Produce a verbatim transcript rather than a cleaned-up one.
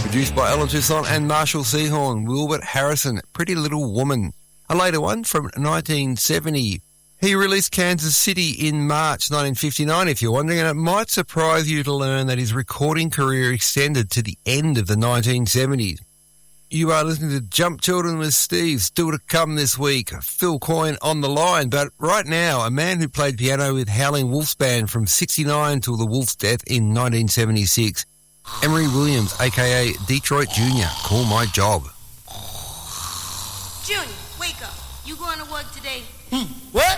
Produced by Alan Toussaint and Marshall Sehorn. Wilbert Harrison, Pretty Little Woman. A later one from nineteen seventy. He released Kansas City in March nineteen fifty-nine, if you're wondering, and it might surprise you to learn that his recording career extended to the end of the nineteen seventies. You are listening to Jump Children with Steve. Still to come this week, Phil Coyne on the line. But right now, a man who played piano with Howling Wolves Band from sixty-nine till the Wolf's death in nineteen seventy-six. Emery Williams, a k a. Detroit Junior Call My Job. Junior, wake up. You going to work today? Hmm. What?